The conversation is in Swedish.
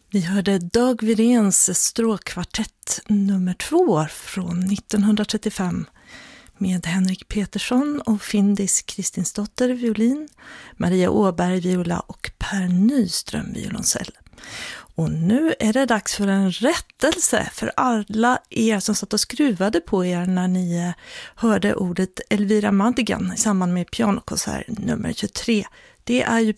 Vi hörde Dag Wiréns stråkkvartett nummer 2 från 1935 med Henrik Petersson och Findis Kristinsdotter violin, Maria Åberg viola och Per Nyström violoncell. Och nu är det dags för en rättelse för alla er som satt och skruvade på er när ni hörde ordet Elvira Madigan i samband med pianokonsert nummer 23. Det är ju